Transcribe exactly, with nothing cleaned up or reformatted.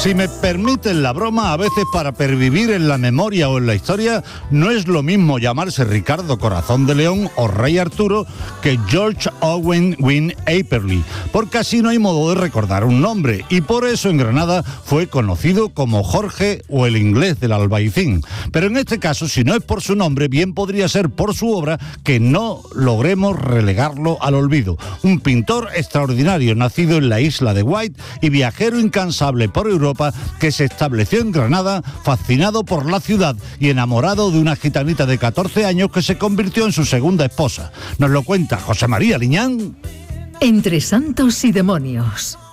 Si me permiten la broma, a veces para pervivir en la memoria o en la historia, no es lo mismo llamarse Ricardo Corazón de León o Rey Arturo que George Owen Wynne Apperley, porque así no hay modo de recordar un nombre, y por eso en Granada fue conocido como Jorge o el inglés del Albaicín. Pero en este caso, si no es por su nombre, bien podría ser por su obra que no logremos relegarlo al olvido. Un pintor extraordinario, nacido en la isla de White y viajero incansable por Europa, que se estableció en Granada, fascinado por la ciudad y enamorado de una gitanita de catorce años que se convirtió en su segunda esposa. Nos lo cuenta José María Liñán. Entre santos y demonios.